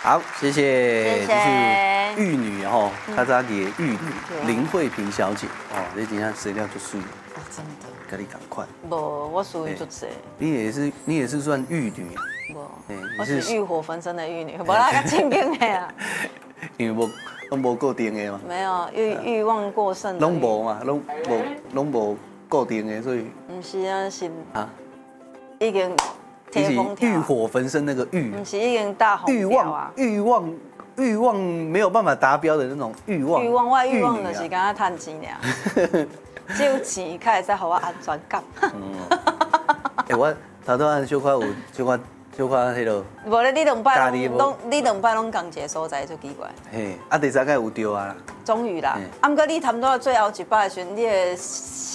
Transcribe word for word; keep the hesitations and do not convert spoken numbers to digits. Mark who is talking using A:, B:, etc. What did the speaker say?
A: 好，谢谢，
B: 谢谢
A: 就是玉女哈，卡扎给玉女林慧萍小姐哦，这今天资料就水了，
B: 真的，
A: 赶紧赶快。
B: 无，我属于就这，
A: 你也是，你也是算玉女啊？
B: 无，
A: 哎
B: 我是欲火焚身的玉女，无那个正经的啊。
A: 因为无拢无固定的嘛，
B: 没有欲欲望过剩的玉。
A: 拢无嘛，拢无拢无固定的，所以
B: 不是啊，是
A: 啊，
B: 已经贴封条。
A: 欲火焚身那个欲，
B: 不是已经大红
A: 欲望
B: 标啊。
A: 欲望欲望没有办法达标的那种欲望。
B: 欲望，我的欲望
A: 玉女啊
B: 就是敢若趁钱尔，只有钱才会使互我安全感。
A: 嗯，哎，我头拄仔小可有小可小可迄落，
B: 无咧，你两摆
A: 家己无
B: 拢拢，你两摆拢共一个所在，就奇怪。
A: 嘿，啊，第三个有对啊啦。
B: 终于啦
A: 嗯，
B: 啊，毋过你差不多最后一摆的时阵，你的